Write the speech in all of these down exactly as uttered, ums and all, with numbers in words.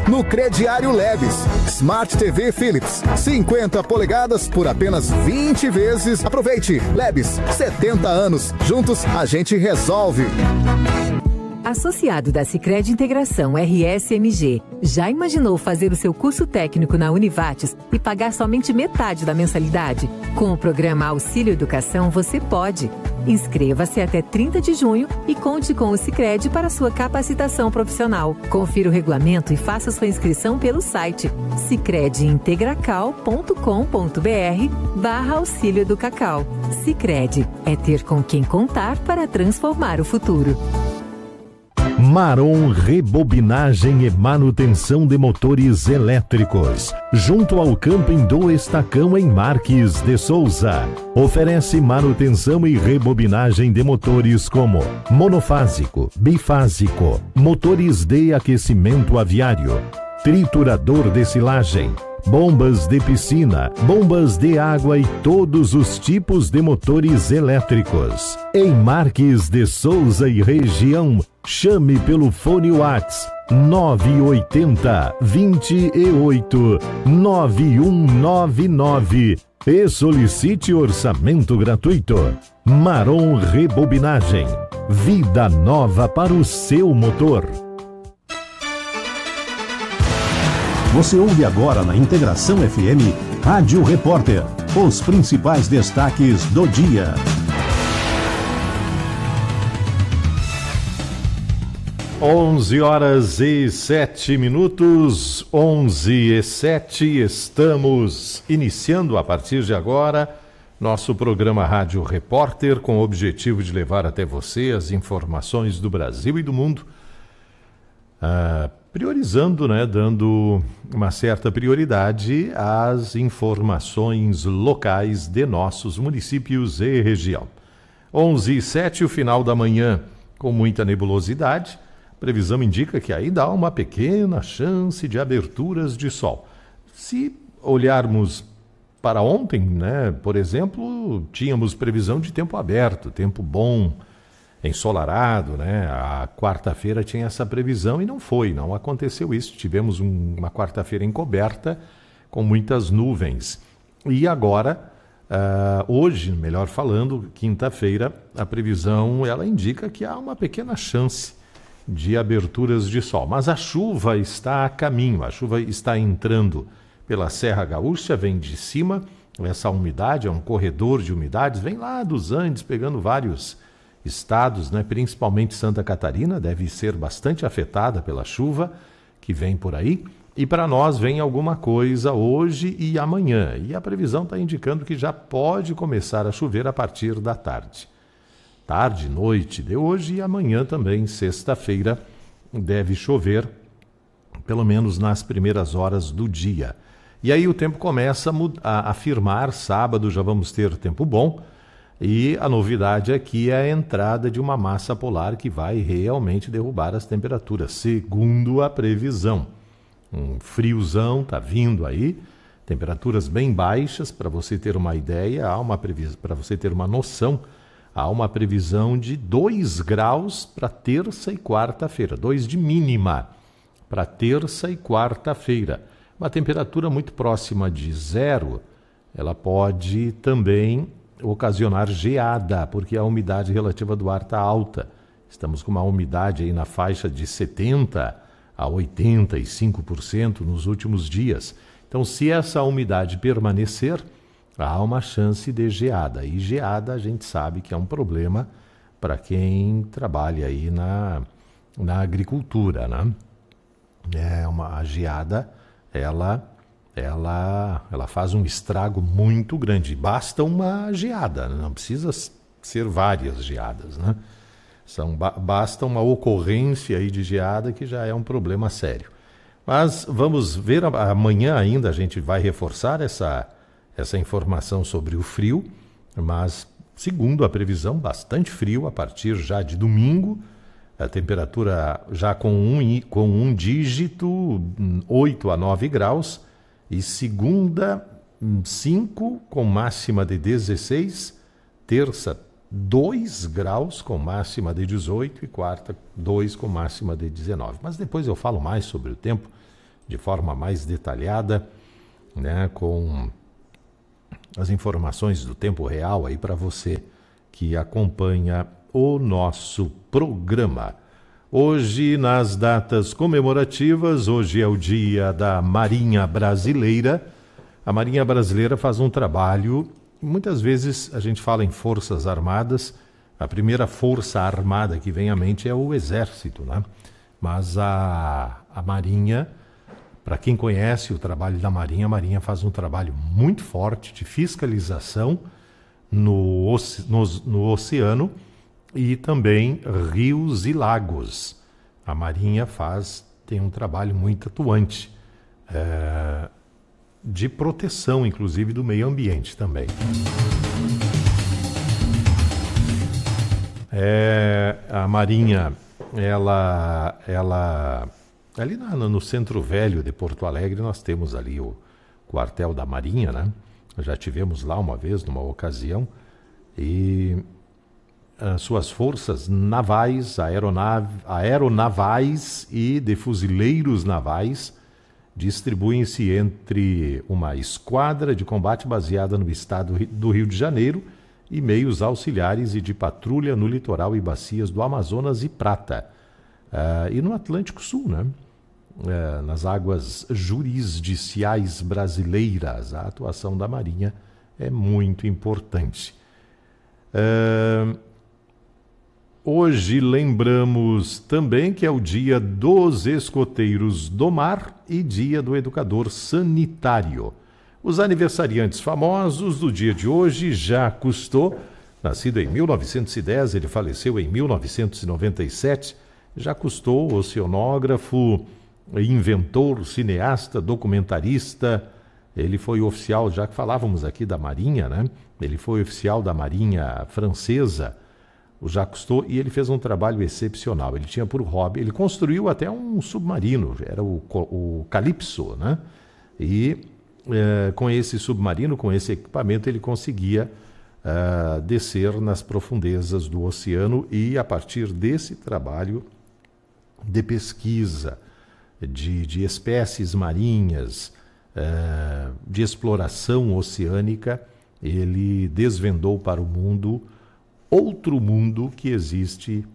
no Crediário Lebes. Smart T V Philips, cinquenta polegadas por apenas vinte vezes. Aproveite, Lebes, setenta anos. Juntos a gente resolve. Associado da Sicredi Integração R S M G, já imaginou fazer o seu curso técnico na Univates e pagar somente metade da mensalidade? Com o programa Auxílio Educação, você pode. Inscreva-se até trinta de junho e conte com o Sicredi para sua capacitação profissional. Confira o regulamento e faça sua inscrição pelo site sicrediintegracal.com.br barra Auxílio Educacal. Sicredi é ter com quem contar para transformar o futuro. Marom Rebobinagem e Manutenção de Motores Elétricos, junto ao Camping do Estacão em Marques de Souza. Oferece manutenção e rebobinagem de motores como monofásico, bifásico, motores de aquecimento aviário, triturador de silagem, bombas de piscina, bombas de água e todos os tipos de motores elétricos. Em Marques de Souza e região, chame pelo fone Whats nove oito zero, dois oito, nove um nove nove e solicite orçamento gratuito. Marom Rebobinagem, vida nova para o seu motor. Você ouve agora na Integração F M, Rádio Repórter, os principais destaques do dia. onze horas e sete minutos, onze e sete, estamos iniciando a partir de agora nosso programa Rádio Repórter com o objetivo de levar até você as informações do Brasil e do mundo, ah, priorizando, né, dando uma certa prioridade às informações locais de nossos municípios e região. onze e sete, o final da manhã com muita nebulosidade. A previsão indica que ainda há uma pequena chance de aberturas de sol. Se olharmos para ontem, né, por exemplo, tínhamos previsão de tempo aberto, tempo bom, ensolarado, né? A quarta-feira tinha essa previsão e não foi, não aconteceu isso. Tivemos um, uma quarta-feira encoberta com muitas nuvens. E agora, uh, hoje, melhor falando, quinta-feira, a previsão ela indica que há uma pequena chance de aberturas de sol. Mas a chuva está a caminho, a chuva está entrando pela Serra Gaúcha, vem de cima, essa umidade, é um corredor de umidades, vem lá dos Andes, pegando vários estados, né, principalmente Santa Catarina, deve ser bastante afetada pela chuva que vem por aí. E para nós vem alguma coisa hoje e amanhã. E a previsão está indicando que já pode começar a chover a partir da tarde. Tarde, noite de hoje e amanhã também, sexta-feira, deve chover, pelo menos nas primeiras horas do dia. E aí o tempo começa a, a firmar, sábado já vamos ter tempo bom, e a novidade aqui é a entrada de uma massa polar que vai realmente derrubar as temperaturas, segundo a previsão. Um friozão está vindo aí, temperaturas bem baixas, para você ter uma ideia, há uma previsão, para você ter uma noção, há uma previsão de dois graus para terça e quarta-feira, dois de mínima para terça e quarta-feira. Uma temperatura muito próxima de zero, ela pode também ocasionar geada, porque a umidade relativa do ar está alta. Estamos com uma umidade aí na faixa de setenta a oitenta e cinco por cento nos últimos dias. Então, se essa umidade permanecer, há uma chance de geada. E geada a gente sabe que é um problema para quem trabalha aí na, na agricultura, né? É uma a geada, ela, ela, ela faz um estrago muito grande. Basta uma geada, não precisa ser várias geadas, né? São, basta uma ocorrência aí de geada que já é um problema sério. Mas vamos ver, amanhã ainda a gente vai reforçar essa essa informação sobre o frio, mas segundo a previsão, bastante frio a partir já de domingo, a temperatura já com um, com um dígito, oito a nove graus, e segunda, cinco com máxima de dezesseis, terça, dois graus com máxima de dezoito e quarta, dois com máxima de dezenove. Mas depois eu falo mais sobre o tempo de forma mais detalhada, né, com as informações do tempo real aí para você que acompanha o nosso programa. Hoje, nas datas comemorativas, hoje é o dia da Marinha Brasileira. A Marinha Brasileira faz um trabalho, muitas vezes a gente fala em Forças Armadas, a primeira força armada que vem à mente é o Exército, né? Mas a, a Marinha, para quem conhece o trabalho da Marinha, a Marinha faz um trabalho muito forte de fiscalização no, no, no oceano e também rios e lagos. A Marinha faz, tem um trabalho muito atuante, é, de proteção, inclusive, do meio ambiente também. É, a Marinha, ela, ela, ali na, no Centro Velho de Porto Alegre, nós temos ali o quartel da Marinha, né? Já tivemos lá uma vez, numa ocasião, e as suas forças navais, aeronav, aeronavais e de fuzileiros navais distribuem-se entre uma esquadra de combate baseada no estado do Rio de Janeiro e meios auxiliares e de patrulha no litoral e bacias do Amazonas e Prata. Uh, e no Atlântico Sul, né? Uh, nas águas jurisdiciais brasileiras, a atuação da Marinha é muito importante. Uh, Hoje lembramos também que é o dia dos escoteiros do mar e dia do educador sanitário. Os aniversariantes famosos do dia de hoje, Jacques Cousteau, nascido em mil novecentos e dez, ele faleceu em mil novecentos e noventa e sete. Jacques Cousteau, oceanógrafo, inventor, cineasta, documentarista. Ele foi oficial, já que falávamos aqui da Marinha, né? Ele foi oficial da Marinha Francesa, o Jacques Cousteau, e ele fez um trabalho excepcional. Ele tinha por hobby, ele construiu até um submarino, era o, o Calypso, né? E eh, com esse submarino, com esse equipamento, ele conseguia eh, descer nas profundezas do oceano e, a partir desse trabalho de pesquisa de, de espécies marinhas, eh, de exploração oceânica, ele desvendou para o mundo outro mundo que existe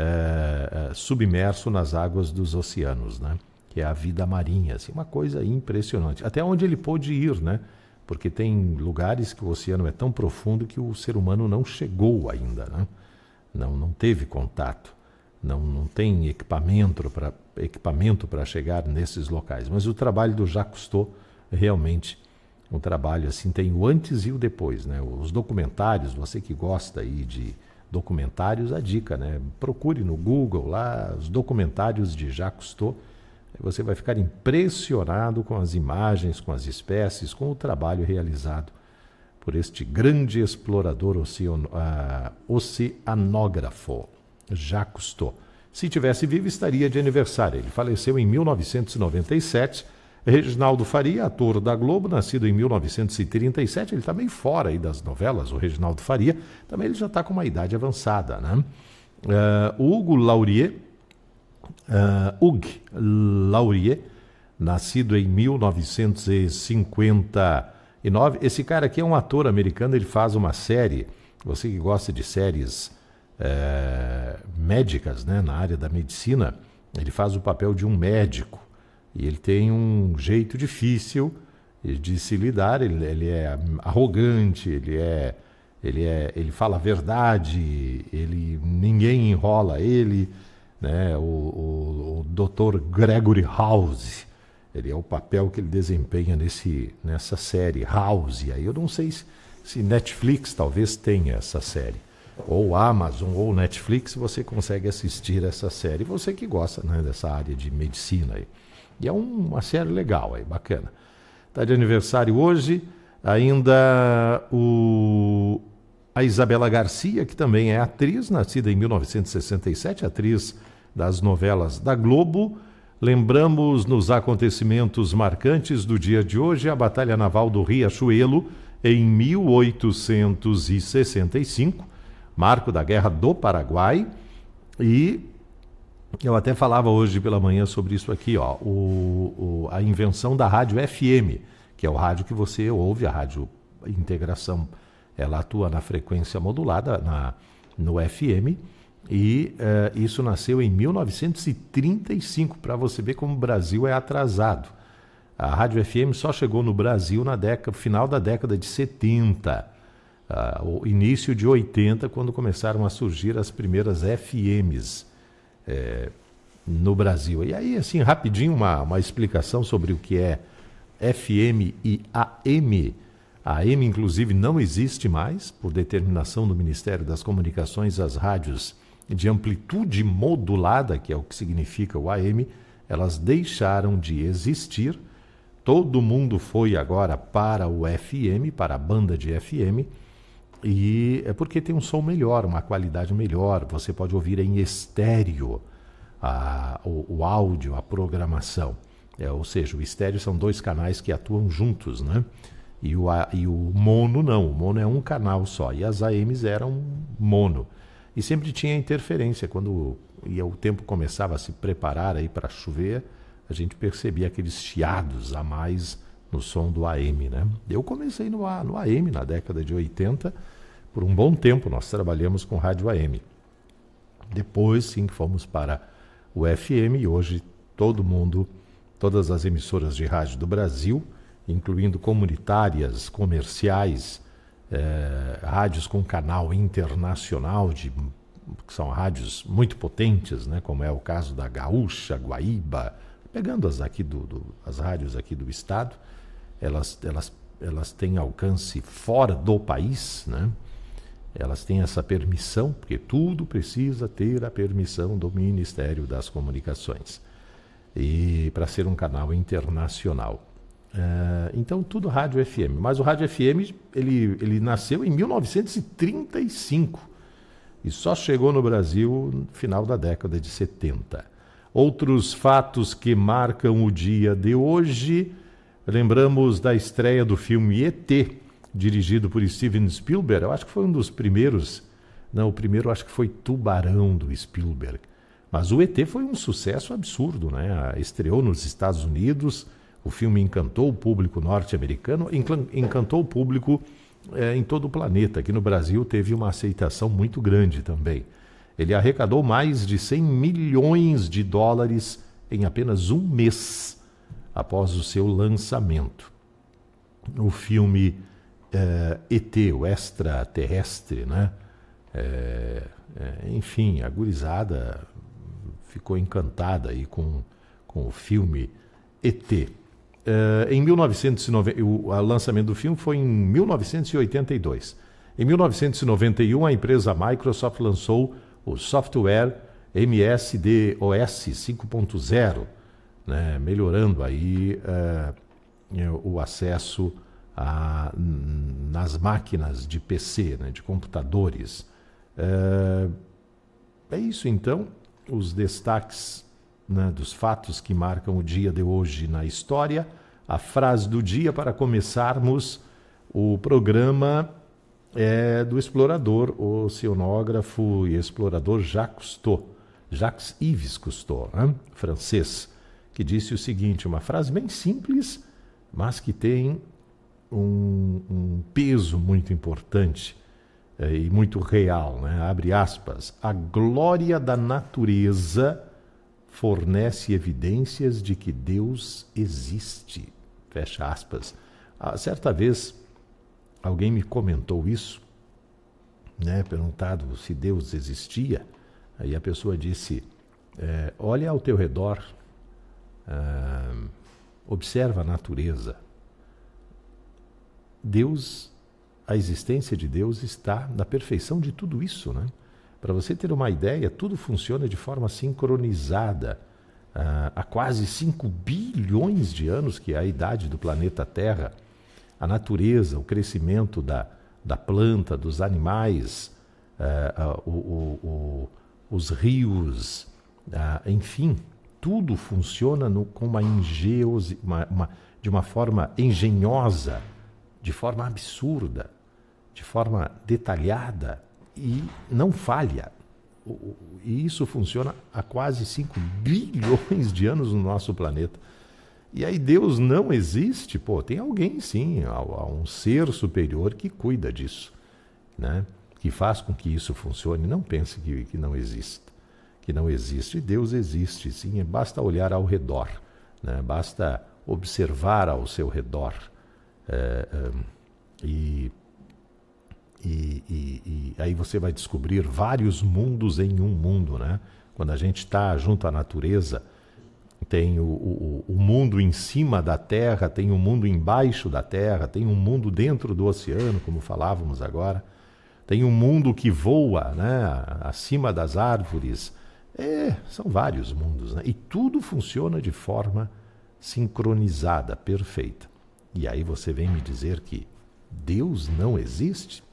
é, submerso nas águas dos oceanos, né? Que é a vida marinha, assim, uma coisa impressionante. Até onde ele pôde ir, né? Porque tem lugares que o oceano é tão profundo que o ser humano não chegou ainda, né? Não, não teve contato, não, não tem equipamento para equipamento para chegar nesses locais. Mas o trabalho do Jacques Cousteau realmente um trabalho assim, tem o antes e o depois, né? Os documentários, você que gosta aí de documentários, a dica, né? Procure no Google lá os documentários de Jacques Cousteau, você vai ficar impressionado com as imagens, com as espécies, com o trabalho realizado por este grande explorador oceano, uh, oceanógrafo, Jacques Cousteau. Se tivesse vivo, estaria de aniversário. Ele faleceu em mil novecentos e noventa e sete. Reginaldo Faria, ator da Globo, nascido em mil novecentos e trinta e sete, ele está meio fora aí das novelas, o Reginaldo Faria, também ele já está com uma idade avançada, né? Uh, Hugo Laurier, uh, Hugues Laurier, nascido em mil novecentos e cinquenta e nove, esse cara aqui é um ator americano, ele faz uma série, você que gosta de séries uh, médicas, né, na área da medicina, ele faz o papel de um médico. E ele tem um jeito difícil de se lidar, ele, ele é arrogante, ele, é, ele, é, ele fala a verdade, ele, ninguém enrola ele, né? O, o, o doutor Gregory House, ele é o papel que ele desempenha nesse, nessa série, House. Aí eu não sei se, se Netflix talvez tenha essa série, ou Amazon ou Netflix, você consegue assistir essa série, você que gosta, né, dessa área de medicina aí. E é um, uma série legal, aí, bacana. Está de aniversário hoje ainda o, a Isabela Garcia, que também é atriz, nascida em mil novecentos e sessenta e sete, atriz das novelas da Globo. Lembramos nos acontecimentos marcantes do dia de hoje a Batalha Naval do Riachuelo, em mil oitocentos e sessenta e cinco, marco da Guerra do Paraguai, e Eu até falava hoje pela manhã sobre isso aqui, ó, o, o, a invenção da rádio F M, que é o rádio que você ouve, a rádio Integração, ela atua na frequência modulada, na, no F M, e uh, isso nasceu em mil novecentos e trinta e cinco, para você ver como o Brasil é atrasado. A rádio F M só chegou no Brasil na década, final da década de setenta, uh, o início de oitenta, quando começaram a surgir as primeiras F Ms é, no Brasil. E aí, assim, rapidinho, uma, uma explicação sobre o que é F M e A M. A AM, inclusive, não existe mais, por determinação do Ministério das Comunicações, as rádios de amplitude modulada, que é o que significa o A M, elas deixaram de existir. Todo mundo foi agora para o F M, para a banda de F M, e é porque tem um som melhor, uma qualidade melhor, você pode ouvir em estéreo a, o, o áudio, a programação. É, ou seja, o estéreo são dois canais que atuam juntos, né? E o, e o mono não, o mono é um canal só, e as A Ms eram mono. E sempre tinha interferência, quando ia, o tempo começava a se preparar aí para chover, a gente percebia aqueles chiados a mais no som do A M, né? Eu comecei no, no A M na década de oitenta, por um bom tempo nós trabalhamos com rádio A M. Depois sim fomos para o F M e hoje todo mundo, todas as emissoras de rádio do Brasil, incluindo comunitárias, comerciais, eh, rádios com canal internacional, de, que são rádios muito potentes, né, como é o caso da Gaúcha, Guaíba, pegando as, aqui do, do, as rádios aqui do estado, elas, elas, elas têm alcance fora do país, né? Elas têm essa permissão, porque tudo precisa ter a permissão do Ministério das Comunicações, e para ser um canal internacional. Uh, então tudo rádio F M, mas o rádio F M ele, ele nasceu em mil novecentos e trinta e cinco e só chegou no Brasil no final da década de setenta. Outros fatos que marcam o dia de hoje: lembramos da estreia do filme E T, dirigido por Steven Spielberg. Eu acho que foi um dos primeiros, não, o primeiro acho que foi Tubarão do Spielberg, mas o E T foi um sucesso absurdo, né? Estreou nos Estados Unidos. O filme encantou o público norte-americano, encantou o público eh, em todo o planeta. Aqui no Brasil teve uma aceitação muito grande também. Ele arrecadou mais de cem milhões de dólares em apenas um mês após o seu lançamento. O filme eh, E T, o extraterrestre, né? Eh, eh, enfim, a gurizada ficou encantada aí com, com o filme E T. Uh, em mil novecentos e noventa, o, o lançamento do filme foi em mil novecentos e oitenta e dois. Em mil novecentos e noventa e um, a empresa Microsoft lançou o software M S D O S cinco ponto zero, né, melhorando aí uh, o acesso a, nas máquinas de P C, né, de computadores. Uh, é isso então, os destaques, né, dos fatos que marcam o dia de hoje na história. A frase do dia para começarmos o programa é do explorador, oceanógrafo e explorador Jacques Cousteau, Jacques-Yves Cousteau, né, francês, que disse o seguinte, uma frase bem simples, mas que tem um, um peso muito importante é, e muito real, né? Abre aspas: a glória da natureza fornece evidências de que Deus existe. Fecha aspas. Ah, certa vez, alguém me comentou isso, né, perguntado se Deus existia. Aí a pessoa disse, é, olha ao teu redor, ah, observa a natureza. Deus, a existência de Deus está na perfeição de tudo isso, né? Para você ter uma ideia, tudo funciona de forma sincronizada. Ah, há quase cinco bilhões de anos, que é a idade do planeta Terra, a natureza, o crescimento da, da planta, dos animais, ah, ah, o, o, o, os rios, ah, enfim, tudo funciona no, com uma engenhosi, uma, uma, de uma forma engenhosa, de forma absurda, de forma detalhada, e não falha, e isso funciona há quase cinco bilhões de anos no nosso planeta. E aí Deus não existe? Pô, tem alguém sim, há um ser superior que cuida disso, né? Que faz com que isso funcione. Não pense que, que não existe, que não existe. Deus existe sim, basta olhar ao redor, né? Basta observar ao seu redor. É, é, e, e, e, e aí você vai descobrir vários mundos em um mundo, né? Quando a gente está junto à natureza, tem o, o, o mundo em cima da terra, tem um mundo embaixo da terra, tem um mundo dentro do oceano, como falávamos agora, tem um mundo que voa, né, acima das árvores. É, são vários mundos, né? E tudo funciona de forma sincronizada, perfeita. E aí você vem me dizer que Deus não existe?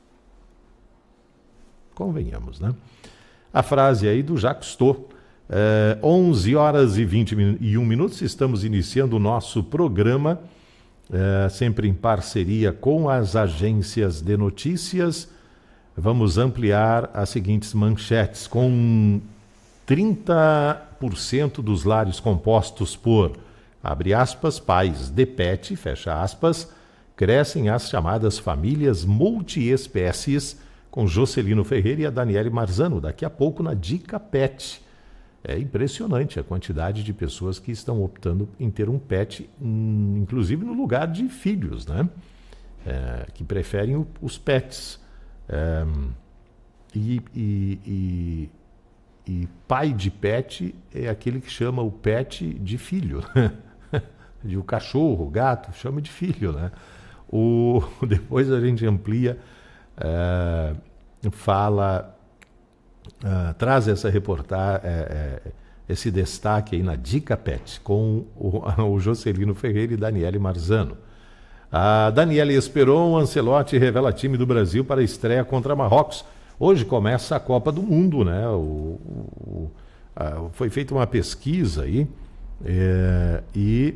Convenhamos, né? A frase aí do Jacques Cousteau. É, onze horas e vinte e um minutos, estamos iniciando o nosso programa, é, sempre em parceria com as agências de notícias. Vamos ampliar as seguintes manchetes. Com trinta por cento dos lares compostos por, abre aspas, pais de pet, fecha aspas, crescem as chamadas famílias multiespécies, com Jocelino Ferreira e a Daniele Marzano, daqui a pouco na Dica Pet. É impressionante a quantidade de pessoas que estão optando em ter um pet, inclusive no lugar de filhos, né? É, que preferem o, os pets. É, e, e, e, e pai de pet é aquele que chama o pet de filho. De o cachorro, o gato, chama de filho, né? O, depois a gente amplia, é, fala... Uh, traz essa reportagem, é, é, esse destaque aí na Dica Pet, com o, o Jocelino Ferreira e Daniele Marzano. A Daniele Esperon, Ancelotti revela time do Brasil para a estreia contra Marrocos. Hoje começa a Copa do Mundo, né? O, o, a, foi feita uma pesquisa aí é, e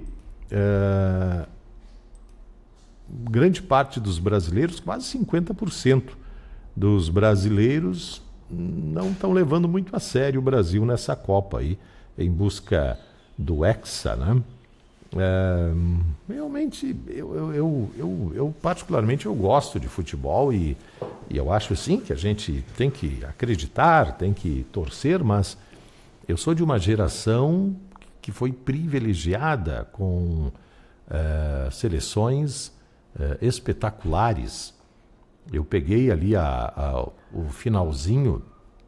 é, grande parte dos brasileiros, quase cinquenta por cento dos brasileiros, não estão levando muito a sério o Brasil nessa Copa aí, em busca do Hexa, né? É, realmente, eu, eu, eu, eu, eu particularmente eu gosto de futebol e, e eu acho sim que a gente tem que acreditar, tem que torcer, mas eu sou de uma geração que foi privilegiada com é, seleções é, espetaculares. Eu peguei ali a, a, o finalzinho,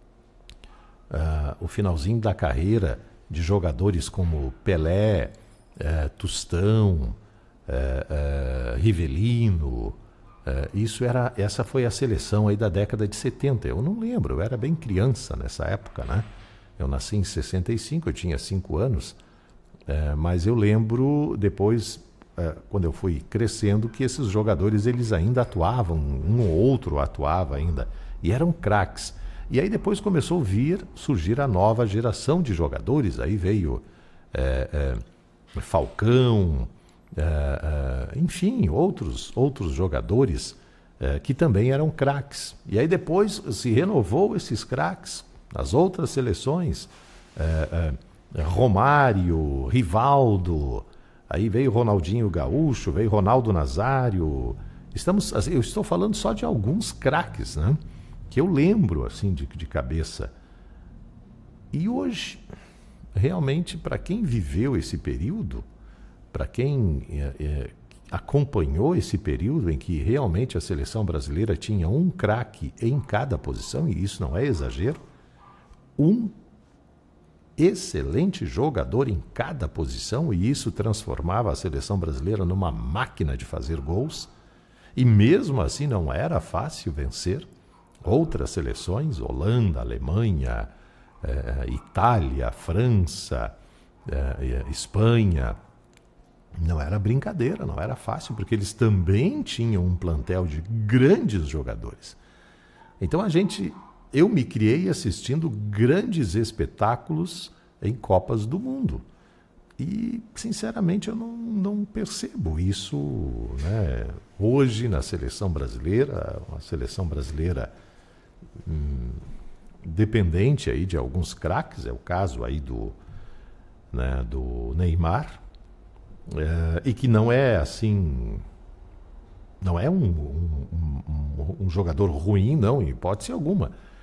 uh, o finalzinho da carreira de jogadores como Pelé, uh, Tostão, uh, uh, Rivelino. Uh, isso era, essa foi a seleção aí da década de setenta. Eu não lembro, eu era bem criança nessa época, né? Eu nasci em sessenta e cinco, eu tinha cinco anos, uh, mas eu lembro depois... Uh, quando eu fui crescendo, que esses jogadores eles ainda atuavam, um ou outro atuava ainda, e eram craques. E aí depois começou a vir, surgir a nova geração de jogadores, aí veio é, é, Falcão, é, é, enfim, outros, outros jogadores é, que também eram craques. E aí depois se renovou esses craques, as outras seleções, é, é, Romário, Rivaldo... Aí veio Ronaldinho Gaúcho, veio Ronaldo Nazário. Estamos, eu estou falando só de alguns craques, né? Que eu lembro assim de, de cabeça. E hoje, realmente, para quem viveu esse período, para quem é, é, acompanhou esse período em que realmente a seleção brasileira tinha um craque em cada posição, e isso não é exagero, um excelente jogador em cada posição, e isso transformava a seleção brasileira numa máquina de fazer gols, e mesmo assim não era fácil vencer outras seleções, Holanda, Alemanha, eh, Itália, França, eh, Espanha. Não era brincadeira, não era fácil, porque eles também tinham um plantel de grandes jogadores. Então a gente... Eu me criei assistindo grandes espetáculos em Copas do Mundo. E, sinceramente, eu não, não percebo isso, né? Hoje, na seleção brasileira, uma seleção brasileira hum, dependente aí de alguns craques, é o caso aí do, né, do Neymar, é, e que não é assim, não é um, um, um, um jogador ruim, não, em hipótese alguma.